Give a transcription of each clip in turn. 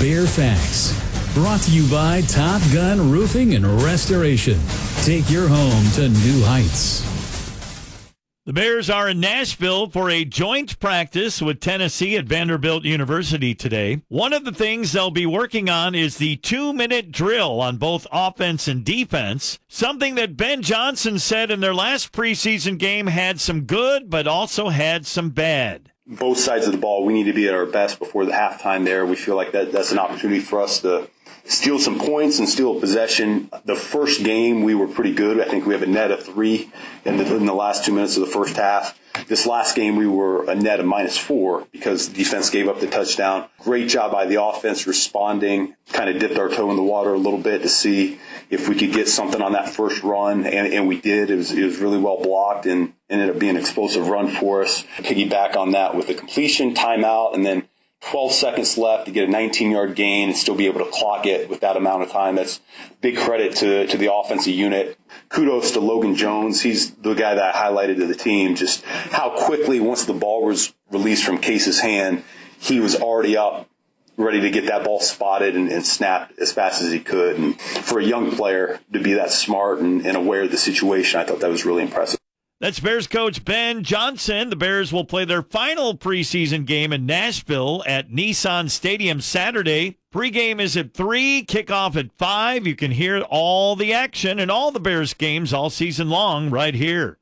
Bear Facts. Brought to you by Top Gun Roofing and Restoration. Take your home to new heights. The Bears are in Nashville for a joint practice with Tennessee at Vanderbilt University today. One of the things they'll be working on is the 2-minute drill on both offense and defense, something that Ben Johnson said in their last preseason game had some good, but also had some bad. Both sides of the ball, we need to be at our best before the halftime there. We feel like that's an opportunity for us to steal some points and steal possession. The first game, we were pretty good. I think we have a net of 3 in the last 2 minutes of the first half. This last game, we were a net of -4 because the defense gave up the touchdown. Great job by the offense responding, kind of dipped our toe in the water a little bit to see if we could get something on that first run, and we did. It was really well blocked and ended up being an explosive run for us. Piggyback on that with the completion, timeout, and then 12 seconds left to get a 19-yard gain and still be able to clock it with that amount of time. That's big credit to the offensive unit. Kudos to Logan Jones. He's the guy that I highlighted to the team, just how quickly, once the ball was released from Case's hand, he was already up, ready to get that ball spotted and snapped as fast as he could. And for a young player to be that smart and aware of the situation, I thought that was really impressive. That's Bears coach Ben Johnson. The Bears will play their final preseason game in Nashville at Nissan Stadium Saturday. Pregame is at 3, kickoff at 5. You can hear all the action and all the Bears games all season long right here.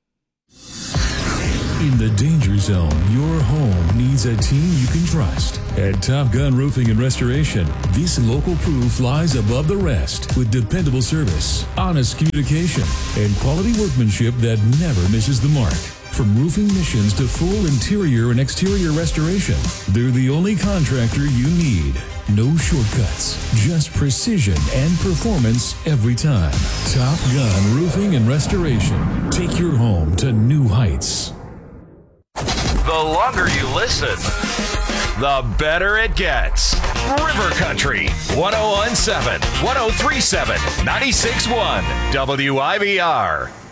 In the danger zone, your home needs a team you can trust. At Top Gun Roofing and Restoration, this local crew flies above the rest with dependable service, honest communication, and quality workmanship that never misses the mark. From roofing missions to full interior and exterior restoration, they're the only contractor you need. No shortcuts, just precision and performance every time. Top Gun Roofing and Restoration. Take your home to new heights. The longer you listen, the better it gets. River Country, 1017, 1037, 96.1, WIVR.